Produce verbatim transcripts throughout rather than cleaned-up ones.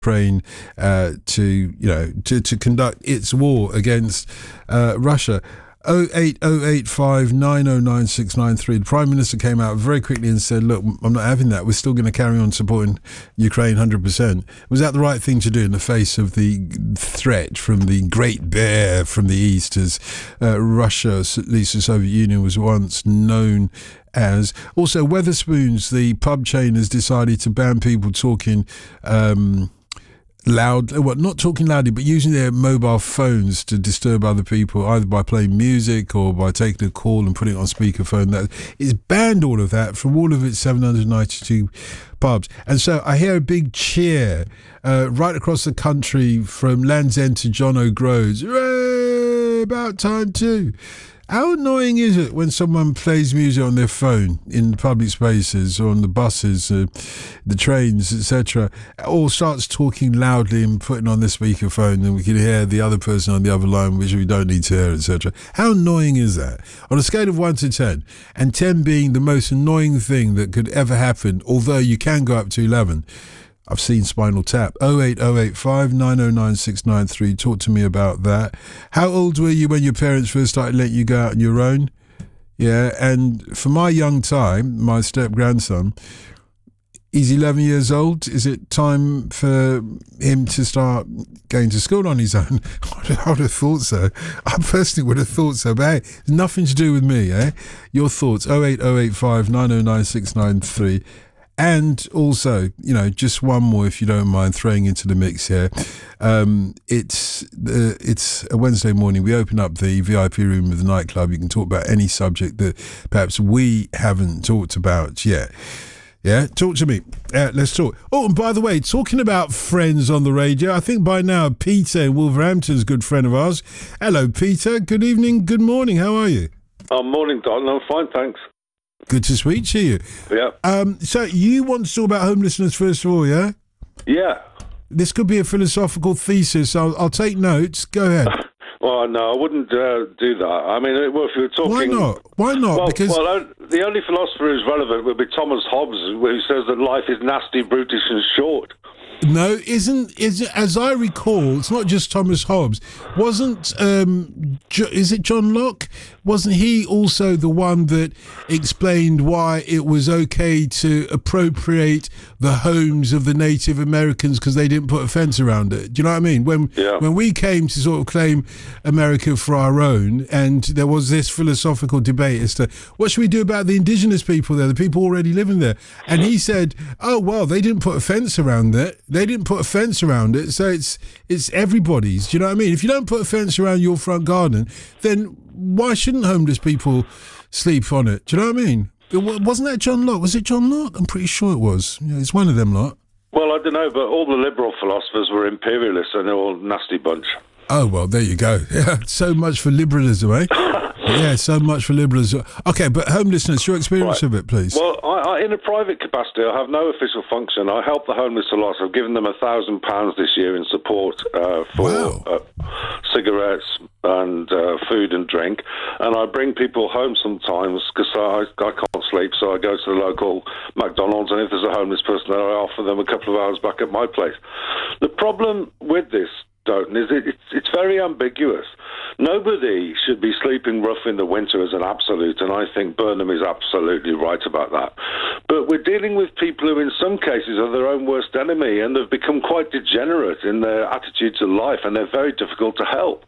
Ukraine uh, to you know to, to conduct its war against uh, Russia. oh eight oh eight five nine oh nine six nine three. The Prime Minister came out very quickly and said, look, I'm not having that. We're still going to carry on supporting Ukraine one hundred percent. Was that the right thing to do in the face of the threat from the Great Bear from the East, as uh, Russia, at least the Soviet Union, was once known as? Also, Weatherspoons, the pub chain, has decided to ban people talking um loud, what, not talking loudly, but using their mobile phones to disturb other people, either by playing music or by taking a call and putting it on speakerphone. That it's banned all of that from all of its seven hundred ninety-two pubs. And so I hear a big cheer uh, right across the country from Land's End to John O'Groats. Hooray! About time too. How annoying is it when someone plays music on their phone in public spaces or on the buses, uh, the trains, et cetera, or starts talking loudly and putting on the speakerphone, and we can hear the other person on the other line, which we don't need to hear, et cetera. How annoying is that? On a scale of one to ten, and ten being the most annoying thing that could ever happen, although you can go up to eleven. I've seen Spinal Tap. oh eight oh eight five nine oh nine six nine three. Talk to me about that. How old were you when your parents first started letting you go out on your own? Yeah, and for my young time, my step-grandson, he's eleven years old. Is it time for him to start going to school on his own? I would have thought so. I personally would have thought so. But hey, it's nothing to do with me, eh? Your thoughts, oh eight oh eight five nine oh nine six nine three. And also, you know, just one more, if you don't mind throwing into the mix here. Um, it's uh, it's a Wednesday morning. We open up the V I P room of the nightclub. You can talk about any subject that perhaps we haven't talked about yet. Yeah, talk to me. Uh, let's talk. Oh, and by the way, talking about friends on the radio, I think by now Peter in Wolverhampton's a good friend of ours. Hello, Peter. Good evening. Good morning. How are you? Oh, morning, Don. I'm fine, thanks. Good to speak to you. Yeah. Um, so you want to talk about homelessness first of all, yeah? Yeah. This could be a philosophical thesis. I'll, I'll take notes. Go ahead. Well, no, I wouldn't uh, do that. I mean, well, if you're talking... Why not? Why not? Well, because well, the only philosopher who's relevant would be Thomas Hobbes, who says that life is nasty, brutish and short. No, isn't is it, as I recall, it's not just Thomas Hobbes. Wasn't um, jo- is it John Locke? Wasn't he also the one that explained why it was okay to appropriate the homes of the Native Americans because they didn't put a fence around it? Do you know what I mean? When yeah. when we came to sort of claim America for our own, and there was this philosophical debate as to what should we do about the indigenous people there, the people already living there, and he said, "Oh well, they didn't put a fence around it. They didn't put a fence around it, so it's it's everybody's." Do you know what I mean? If you don't put a fence around your front garden, then why shouldn't homeless people sleep on it? Do you know what I mean? It, wasn't that John Locke? Was it John Locke? I'm pretty sure it was. Yeah, it's one of them lot. Well, I don't know, but all the liberal philosophers were imperialists and they're all a nasty bunch. Oh, well, there you go. Yeah, so much for liberalism, eh? Yeah, so much for liberalism. Okay, but homelessness, your experience right. of it, please. Well, I, I, in a private capacity, I have no official function. I help the homeless a lot. I've given them a thousand pounds this year in support uh, for wow. uh, cigarettes and uh, food and drink. And I bring people home sometimes because I, I can't sleep, so I go to the local McDonald's, and if there's a homeless person there, I offer them a couple of hours back at my place. The problem with this, Doughton, is it, it's, it's very ambiguous. Nobody should be sleeping rough in the winter as an absolute, and I think Burnham is absolutely right about that. But we're dealing with people who in some cases are their own worst enemy, and have become quite degenerate in their attitude to life, and they're very difficult to help.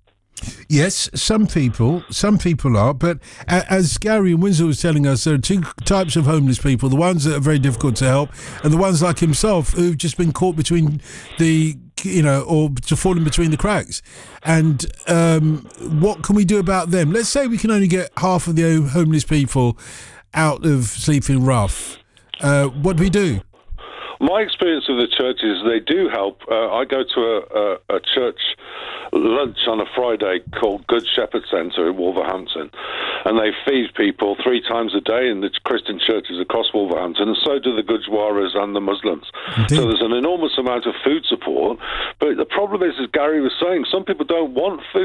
Yes, some people, some people are, but as Gary in Windsor was telling us, there are two types of homeless people: the ones that are very difficult to help, and the ones like himself who've just been caught between the, you know, or to fall in between the cracks. And um, what can we do about them? Let's say we can only get half of the homeless people out of sleeping rough. Uh, what do we do? My experience of the church is they do help. Uh, I go to a, a, a church lunch on a Friday called Good Shepherd Centre in Wolverhampton, and they feed people three times a day in the Christian churches across Wolverhampton, and so do the Gurdwaras and the Muslims. Indeed. So there's an enormous amount of food support, but the problem is, as Gary was saying, some people don't want food